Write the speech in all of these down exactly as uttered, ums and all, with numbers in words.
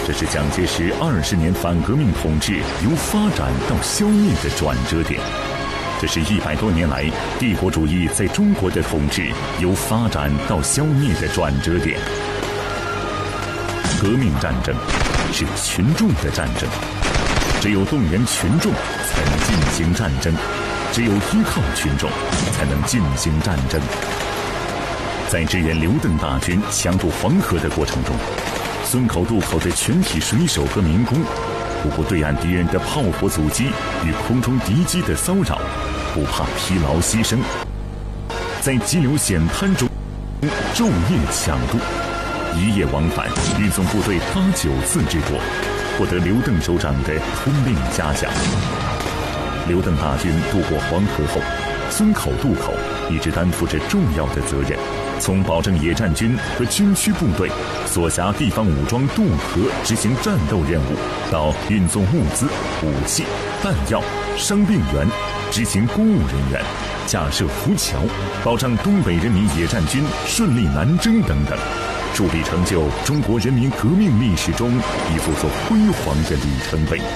这是蒋介石二十年反革命统治由发展到消灭的转折点，这是一百多年来帝国主义在中国的统治由发展到消灭的转折点。革命战争是群众的战争，只有动员群众才能进行战争，只有依靠群众才能进行战争。在支援刘邓大军强渡黄河的过程中，孙口渡口的全体水手和民工不顾对岸敌人的炮火阻击与空中敌机的骚扰，不怕疲劳牺牲，在急流险滩中昼夜抢渡，一夜往返运送部队八九次之多，获得刘邓首长的通令嘉奖。刘邓大军渡过黄河后，孙口渡口一直担负着重要的责任，从保证野战军和军区部队所辖地方武装渡河执行战斗任务，到运送物资、武器、弹药、伤病员、执行公务人员、架设浮桥，保障东北人民野战军顺利南征等等，助力成就中国人民革命历史中一幅座辉煌的里程碑。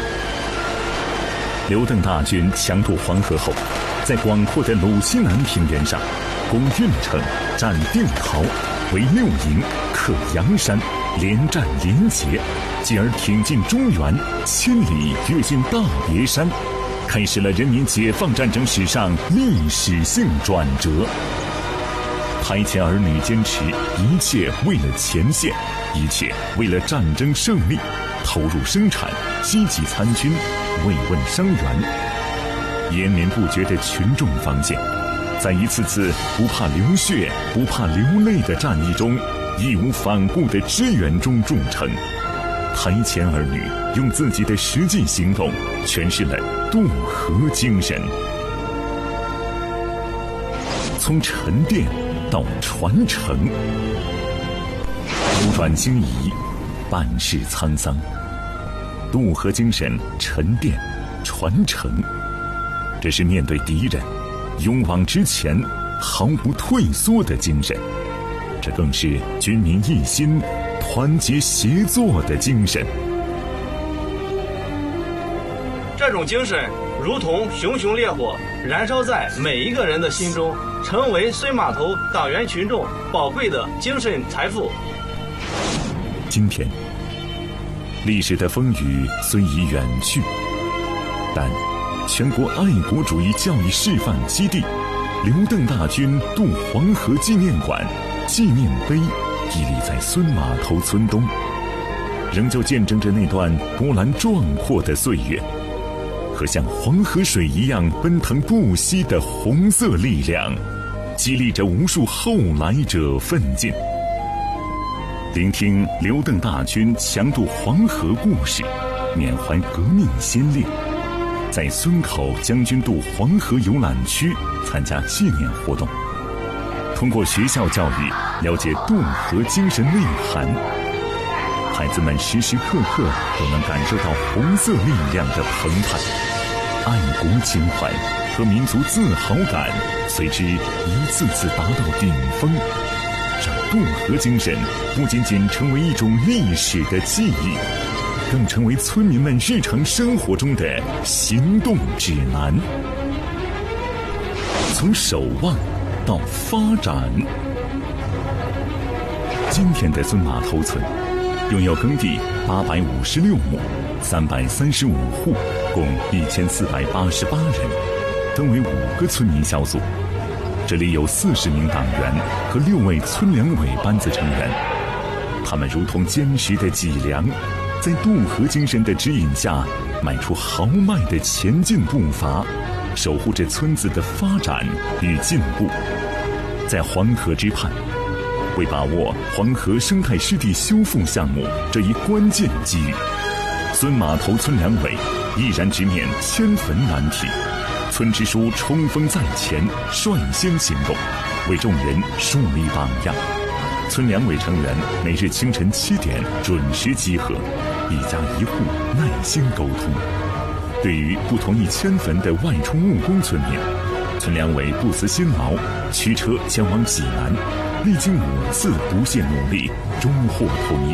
刘邓大军强渡黄河后，在广阔的鲁西南平原上攻运城、占定陶、围六营、克阳山，连战连捷，继而挺进中原，千里跃进大别山，开始了人民解放战争史上历史性转折。台前儿女坚持一切为了前线，一切为了战争胜利，投入生产，积极参军，慰问伤员。延绵不绝的群众防线，在一次次不怕流血、不怕流泪的战役中，义无反顾的支援中铸成。台前儿女用自己的实际行动诠释了渡河精神。从沉淀到传承，扭转经移，办事沧桑。渡河精神沉淀传承，这是面对敌人勇往直前、毫不退缩的精神，这更是军民一心、团结协作的精神。 这种精神如同熊熊烈火，燃烧在每一个人的心中，成为孙码头党员群众宝贵的精神财富。 今天，历史的风雨虽已远去，但全国爱国主义教育示范基地刘邓大军渡黄河纪念馆纪念碑屹立在孙码头村东，仍旧见证着那段波澜壮阔的岁月，和像黄河水一样奔腾不息的红色力量，激励着无数后来者奋进。聆听刘邓大军强渡黄河故事，缅怀革命先烈，在孙口将军渡黄河游览区参加纪念活动，通过学校教育了解渡河精神内涵，孩子们时时刻刻都能感受到红色力量的澎湃，爱国情怀和民族自豪感随之一次次达到顶峰，让渡河精神不仅仅成为一种历史的记忆，更成为村民们日常生活中的行动指南。从守望到发展，今天的孙码头村拥有耕地八百五十六亩，三百三十五户，共一千四百八十八人，分为五个村民小组。这里有四十名党员和六位村两委班子成员，他们如同坚实的脊梁，在渡河精神的指引下，迈出豪迈的前进步伐，守护着村子的发展与进步。在黄河之畔，为把握黄河生态湿地修复项目这一关键机遇，孙码头村两委毅然直面迁坟难题，村支书冲锋在前，率先行动，为众人树立榜样。村两委成员每日清晨七点准时集合，一家一户耐心沟通。对于不同意迁坟的外出务工村民，村两委不辞辛劳，驱车前往济南，历经五次不懈努力，终获统一。